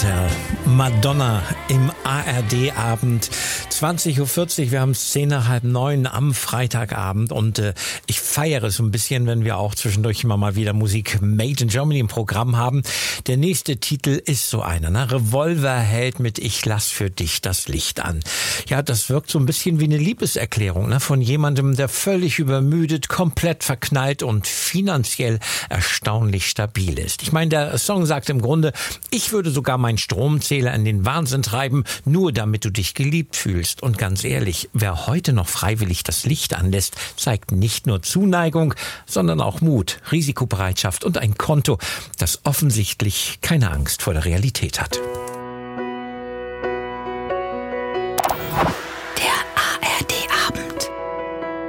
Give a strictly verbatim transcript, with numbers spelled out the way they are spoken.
Hotel. Madonna im A R D-Abend. zwanzig Uhr vierzig, wir haben es zehn nach halb neun am Freitagabend und äh, ich feiere so ein bisschen, wenn wir auch zwischendurch immer mal wieder Musik Made in Germany im Programm haben. Der nächste Titel ist so einer, ne? Revolverheld mit Ich lass für dich das Licht an. Ja, das wirkt so ein bisschen wie eine Liebeserklärung, ne? Von jemandem, der völlig übermüdet, komplett verknallt und finanziell erstaunlich stabil ist. Ich meine, der Song sagt im Grunde, ich würde sogar meinen Stromzähler in den Wahnsinn treiben, nur damit du dich geliebt fühlst. Und ganz ehrlich, wer heute noch freiwillig das Licht anlässt, zeigt nicht nur Zuneigung, sondern auch Mut, Risikobereitschaft und ein Konto, das offensichtlich keine Angst vor der Realität hat.